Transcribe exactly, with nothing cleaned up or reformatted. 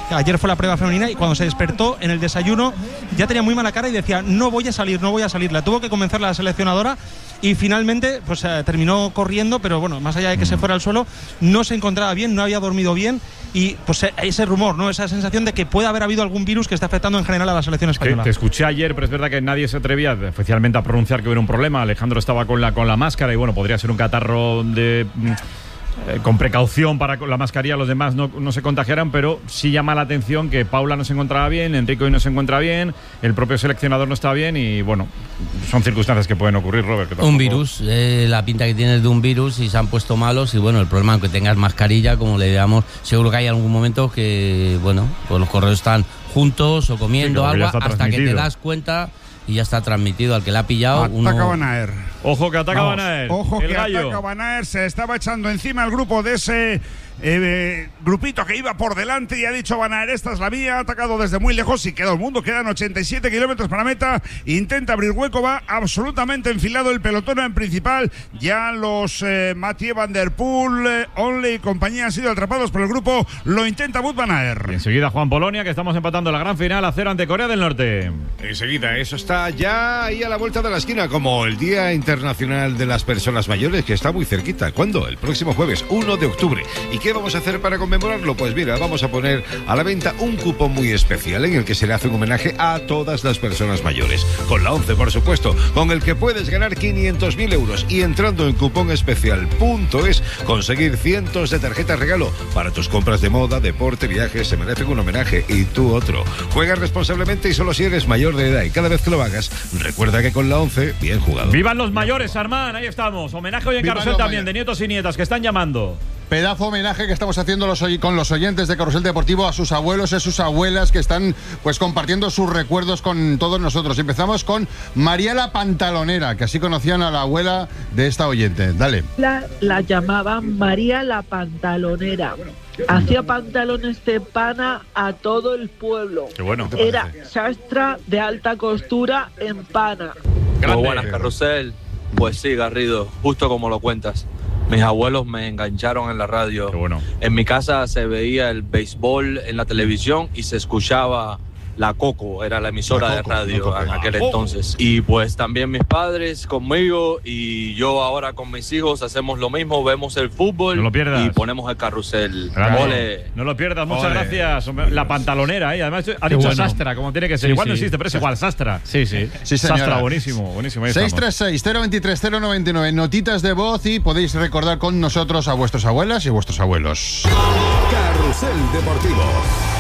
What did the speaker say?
ayer fue la prueba femenina, y cuando se despertó en el desayuno ya tenía muy mala cara y decía, no voy a salir, no voy a salir. La tuvo que convencer la seleccionadora y finalmente pues eh, terminó corriendo, pero bueno, más allá de que se fuera al suelo, no se encontraba bien, no había dormido bien, y pues ese rumor, ¿no? Esa sensación de que puede haber habido algún virus que está afectando en general a la selección española. Te escuché ayer, pero es verdad que nadie se atrevía oficialmente a pronunciar que hubiera un problema. Alejandro estaba con la, con la máscara y bueno, podría ser un catarro de... Eh, con precaución para la mascarilla, los demás no, no se contagiaran, pero sí llama la atención que Paula no se encontraba bien, Enrique hoy no se encuentra bien, el propio seleccionador no está bien y bueno, son circunstancias que pueden ocurrir, Robert. Que tampoco... Un virus, eh, la pinta que tienes de un virus y se han puesto malos y bueno, el problema es que tengas mascarilla, como le digamos, seguro que hay algún momento que, bueno, pues los correos están juntos o comiendo sí, algo hasta que te das cuenta y ya está transmitido al que le ha pillado. Ataca uno... Banaer. Ojo que ataca Vamos, Banaer. Ojo el que gallo. ataca Banaer. Se estaba echando encima el grupo de ese eh, grupito que iba por delante y ha dicho Banaer, esta es la mía. Ha atacado desde muy lejos y queda el mundo. Quedan ochenta y siete kilómetros para meta. Intenta abrir hueco. Va absolutamente enfilado el pelotón en principal. Ya los eh, Mathieu Van Der Poel, eh, Onley y compañía han sido atrapados por el grupo. Lo intenta Wout Van Aert. Y enseguida Juan Polonia, que estamos empatando la gran final a cero ante Corea del Norte. Enseguida, eso está ya ahí a la vuelta de la esquina, como el Día Internacional de las Personas Mayores, que está muy cerquita. ¿Cuándo? El próximo jueves, uno de octubre. ¿Y qué vamos a hacer para conmemorarlo? Pues mira, vamos a poner a la venta un cupón muy especial en el que se le hace un homenaje a todas las personas mayores. Con la ONCE, por supuesto, con el que puedes ganar quinientos mil euros y entrando en cuponespecial punto es conseguir cientos de tarjetas regalo para tus compras de moda, deporte, viajes. Se merecen un homenaje y tú otro. Juega responsablemente y solo si eres mayor de edad, y cada vez que lo hagas, recuerda que con la ONCE, bien jugado. ¡Vivan los mayores, Armán! Ahí estamos. Homenaje hoy en Carrusel también, de nietos y nietas que están llamando. Pedazo homenaje que estamos haciendo los, con los oyentes de Carrusel Deportivo a sus abuelos y a sus abuelas que están pues compartiendo sus recuerdos con todos nosotros. Empezamos con María la Pantalonera, que así conocían a la abuela de esta oyente. Dale. La, la llamaban María la Pantalonera. Hacía pantalones de pana a todo el pueblo. Qué bueno. Era sastra de alta costura en pana. Muy buenas, Carrusel. Pues sí, Garrido, justo como lo cuentas. Mis abuelos me engancharon en la radio. Qué bueno. En mi casa se veía el béisbol en la televisión y se escuchaba La Coco, era la emisora la Coco, de radio Coco, en aquel entonces. Y pues también mis padres conmigo y yo ahora con mis hijos hacemos lo mismo, vemos el fútbol no lo pierdas. Y ponemos el Carrusel. Ole. No lo pierdas, muchas Ole. gracias. La Pantalonera, ¿eh? Además ha dicho bueno. Sastra, como tiene que ser. Sí, igual sí. no existe, pero es igual, Sastra. Sí, sí. sí Sastra, buenísimo, buenísimo. seis tres seis, cero dos tres, cero nueve nueve, notitas de voz y podéis recordar con nosotros a vuestras abuelas y vuestros abuelos. Carrusel Deportivo.